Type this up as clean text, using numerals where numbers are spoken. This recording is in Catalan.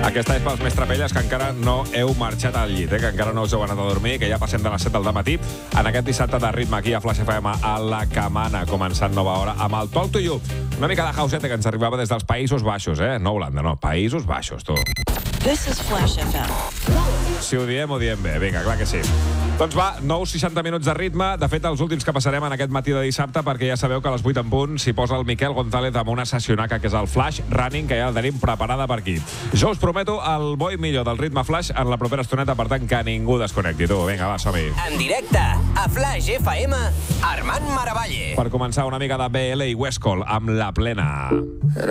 Aquesta és pels més trapelles que encara no heu marxat al llit, que encara no us heu anat a dormir, que ja passem de les 7 del dematí en aquest dissabte de ritme aquí a Flash FM a la Camana, començant nova hora amb el Talk to You. Una mica de houseta que ens arribava des dels Països Baixos, no Holanda, no, Països Baixos, tu. This is Flash FM. Si ho diem bé. Vinga, clar que sí. Doncs va, nous 60 minuts de ritme. De fet, els últims que passarem en aquest matí de dissabte, perquè ja sabeu que a les 8 en punt s'hi posa el Miquel González amb una sessionaca que és el Flash Running, que ja la tenim preparada per aquí. Jo us prometo el bo i millor del ritme Flash en la propera estoneta, per tant, que ningú desconnecti. Tu, vinga, va, som-hi. En directe, a Flash FM, Armand Maravalle. Per començar, una mica de BL i Westcol amb La Plena.